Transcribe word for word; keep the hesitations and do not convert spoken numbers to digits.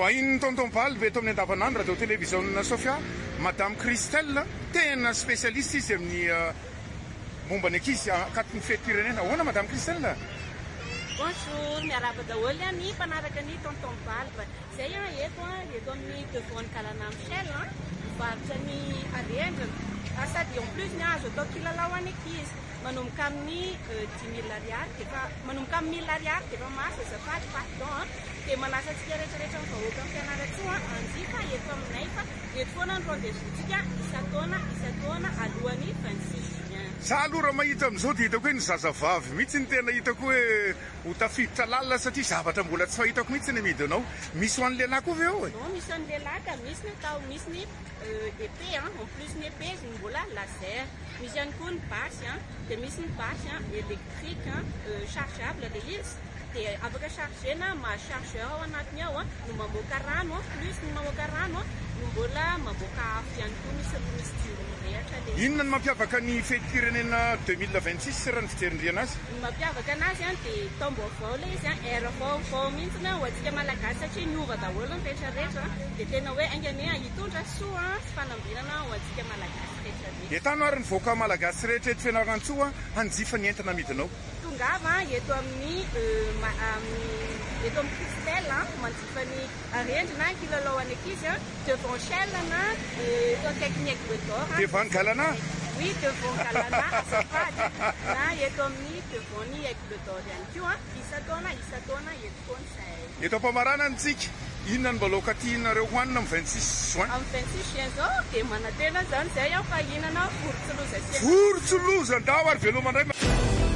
vahiny tonton-paly veto amin'ny andavanandro radio télévision Sofia Madame Christelle tena spécialiste izy amin'ny momba ny ankizy akatin'ny fetim-pirenena. Ahoana Madame Christelle? Bonjour, miarahaba daholo ny mpanaraka ny tonton Balva. Zay eto eto amin'ny devant Kalana Michel mivarotra ny arendrina. Sady en plus ny azo atao kilalao any ankizy. Manomboka amin'ny dix mille ariary efa manomboka amin'ny mille ariary efa masa azafady pardon. Dia manasa antsika rehetrarehetra ny vahoaka amin'ny fianaratsoa anjifa eto aminay fa eto foana ny rendez-vous-tsika isan-taona isan-taona alohan'ny vingt-six juin. Za aloha raha mahita amin'izao dia hitako hoe ny zazavavy mihitsy ny tena hitako hoe ho tafiditra lalina satria zavatra mbola tsy fahitako mihitsy ny amidinao. Misy ho an'ny lehilahy koa ve eo e? Non, misy ho an'ny lehilahy ka misy ny atao misy ny épée en plus ny épée ny mbola laser. Misy ihany koa ny basy dia misy ny basy électrique chargeable ilay izy. Dia afaka chargena ma chargeur ao anatiny ao no mamoaka rano plus ny mamoaka rano no mbola mamoaka afo ihany koa misy misy jirony rehetra le. Inona ny mampiavaka ny fetim-pirenena deux mille vingt-six raha ny fijerindriana azy? Ny mampiavaka anazy dia taom-baovao ilay izy era vaovao mihitsy ho antsika malagasy satria niova daholo ny rehetrarehetra dia tena hoe aingane hitondra soa sy fanambirana ho antsika malagasy rehetrarehetra. Etano ary nivoaka malagasy rehetrarehetra fianarantsoa hanjifa ny entana amidinao. Tongava eto amin'ny eto amin'ny Christelle manjifa ny arendrina kilalao any ankizy devant Shell na eto akaiky ny Aigle d'Or. Devant Galana? Oui, devant Galana azafady na eto amin'ny devant ny Aigle d'Or ihany koa isan-taona isan-taona eto foana zay. Eto am-pamarana antsika inona ny mbaloka tianareo hoanina amin'ny vingt-six juin? Amin'ny vingt-six juin zao dia manantena zany zay aho fa ihinana vorotsiloza. Vorotsiloza ndao ary velomandray.